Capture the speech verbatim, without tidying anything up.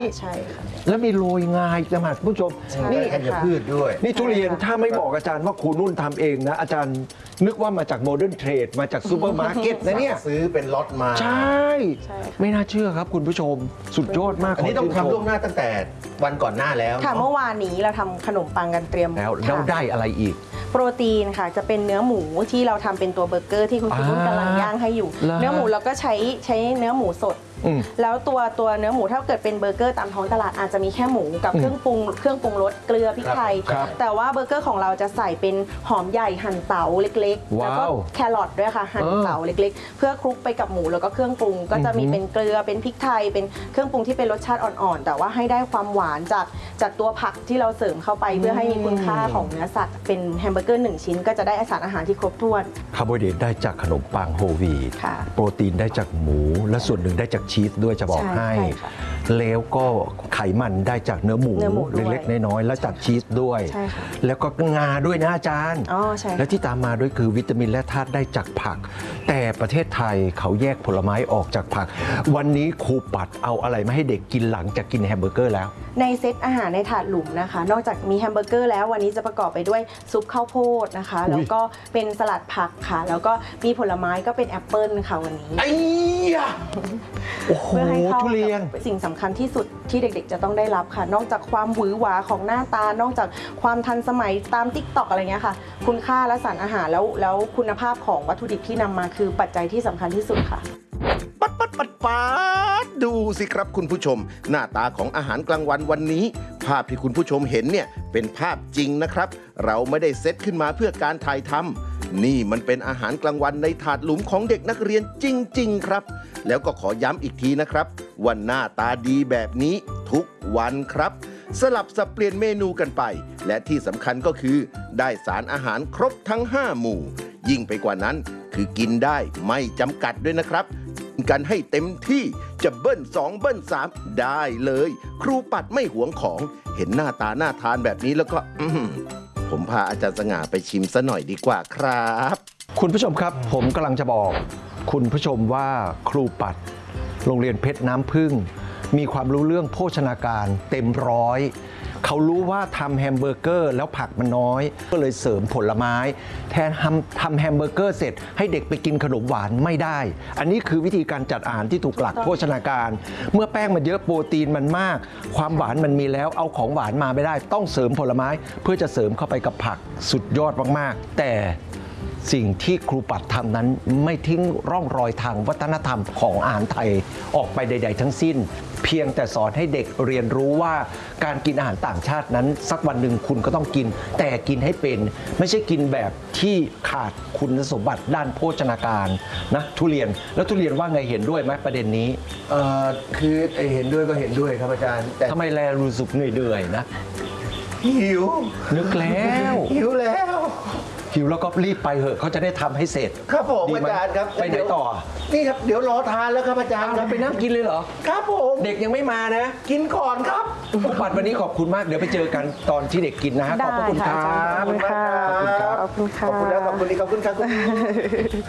ใช่ค่ะแล้วมีโรยงาอีกต่างหากผู้ชมนี่ธัญพืชด้วยนี่ทุเรียนถ้าไม่บอกอาจารย์ว่าครูนุ่นทำเองนะอาจารย์นึกว่ามาจากโมเดิร์นเทรดมาจากซูเปอร์มาร์เก็ตนะเนี่ยซื้อเป็นล็อตมาใช่ไม่น่าเชื่อครับคุณผู้ชมสุดยอดมากอันนี้ต้องทำล่วงหน้าตั้งแต่วันก่อนหน้าแล้วค่ะเมื่อวานนี้เราทำขนมปังกันเตรียมแล้วแล้วได้อะไรอีกโปรตีนค่ะจะเป็นเนื้อหมูที่เราทำเป็นตัวเบอร์เกอร์ที่คุณคุณนุ่นกำลังย่างให้อยู่เนื้อหมูเราก็ใช้ใช้เนื้อหมูสดแล้วตัวตัวเนื้อหมูถ้าเกิดเป็นเบอร์เกอร์ตามท้องตลาดอาจจะมีแค่หมูกับเครื่องปรุงเครื่องปรุงรสเกลือพริกไทยแต่ว่าเบอร์เกอร์ของเราจะใส่เป็นหอมใหญ่หั่นเต๋าเล็กๆแล้วก็แครอทด้วยค่ะหั่นเต๋าเล็กๆเพื่อคลุกไปกับหมูแล้วก็เครื่องปรุงก็จะมีเป็นเกลือเป็นพริกไทยเป็นเครื่องปรุงที่เป็นรสชาติอ่อนๆแต่ว่าให้ได้ความหวานจากจากตัวผักที่เราเสริมเข้าไปเพื่อให้มีคุณค่าของเนื้อสัตว์เป็นแฮมเบอร์เกอร์หนึ่งชิ้นก็จะได้สารอาหารที่ครบถ้วนคาร์โบไฮเดรตได้จากขนมปังโฮลวีตโปรตีนได้จากหมูและส่วนหนึ่งได้จากชีสด้วยจะบอกให้แล้วก็ไขมันได้จากเนื้อหมูเล็กๆน้อยๆแล้วจากชีสด้วยแล้วก็งาด้วยนะอาจารย์และที่ตามมาด้วยคือวิตามินและธาตุได้จากผักแต่ประเทศไทยเขาแยกผลไม้ออกจากผักวันนี้ครูปัดเอาอะไรมาให้เด็กกินหลังจากกินแฮมเบอร์เกอร์แล้วในเซตอาหารในถาดหลุมนะคะนอกจากมีแฮมเบอร์เกอร์แล้ววันนี้จะประกอบไปด้วยซุปข้าวโพดนะคะแล้วก็เป็นสลัดผักค่ะแล้วก็มีผลไม้ก็เป็นแอปเปิลค่ะวันนี้ไอ้ยะโอ้โหทุเรียนสิ่งสำคัญที่สุดที่เด็กๆจะต้องได้รับค่ะนอกจากความหวือหวาของหน้าตานอกจากความทันสมัยตาม ติ๊กต็อก อะไรเงี้ยค่ะคุณค่าและสารอาหารแล้วแล้วคุณภาพของวัตถุดิบที่นำมาคือปัจจัยที่สำคัญที่สุดค่ะปัดปัดปัดปัดดูสิครับคุณผู้ชมหน้าตาของอาหารกลางวันวันนี้ภาพที่คุณผู้ชมเห็นเนี่ยเป็นภาพจริงนะครับเราไม่ได้เซตขึ้นมาเพื่อการถ่ายทำนี่มันเป็นอาหารกลางวันในถาดหลุมของเด็กนักเรียนจริงๆครับแล้วก็ขอย้ำอีกทีนะครับว่าหน้าตาดีแบบนี้ทุกวันครับสลับสับเปลี่ยนเมนูกันไปและที่สำคัญก็คือได้สารอาหารครบทั้งห้าหมู่ยิ่งไปกว่านั้นคือกินได้ไม่จำกัดด้วยนะครับกันให้เต็มที่จะเบิ้ลสองเบิ้ลสามได้เลยครูปัดไม่หวงของเห็นหน้าตาน่าทานแบบนี้แล้วก็ผมพาอาจารย์สง่าไปชิมซะหน่อยดีกว่าครับคุณผู้ชมครับผมกำลังจะบอกคุณผู้ชมว่าครูปัดโรงเรียนเพชรน้ำผึ้งมีความรู้เรื่องโภชนาการเต็มร้อยเขารู้ว่าทำแฮมเบอร์เกอร์แล้วผักมันน้อยก็เลยเสริมผลไม้แทนทำทำแฮมเบอร์เกอร์เสร็จให้เด็กไปกินขนมหวานไม่ได้อันนี้คือวิธีการจัดอาหารที่ถูกหลักโภชนาการเมื่อแป้งมันเยอะโปรตีนมันมากความหวานมันมีแล้วเอาของหวานมาไม่ได้ต้องเสริมผลไม้เพื่อจะเสริมเข้าไปกับผักสุดยอดมากๆแต่สิ่งที่ครูปัดทำนั้นไม่ทิ้งร่องรอยทางวัฒนธรรมของอาหารไทยออกไปใดๆทั้งสิ้นเพียงแต่สอนให้เด็กเรียนรู้ว่าการกินอาหารต่างชาตินั้นสักวันหนึ่งคุณก็ต้องกินแต่กินให้เป็นไม่ใช่กินแบบที่ขาดคุณสมบัติด้านโภชนาการนะทุเรียนแล้วทุเรียนว่าไงเห็นด้วยไหมประเด็นนี้เอ่อคือเห็นด้วยก็เห็นด้วยครับอาจารย์แต่ทำไมแลรู้สึกเหนื่อยๆนะหิวนึกแล้วหิวแล้วหิวแล้วก็รีบไปเหอะเขาจะได้ทำให้เสร็จครับผมอาจารย์ครับไปไหนต่อนี่ครับเดี๋ยวรอทานแล้วครับอาจารย์เราไปนั่งกินเลยเหรอครับผมเด็กยังไม่มานะกินก่อนครับปัดวันนี้ขอบคุณมากเดี๋ยวไปเจอกันตอนที่เด็กกินนะฮะขอบคุณครับขอบคุณค่ะขอบคุณครับขอบคุณครับขอบคุณแล้วขอบคุณอีกขอบคุณครับ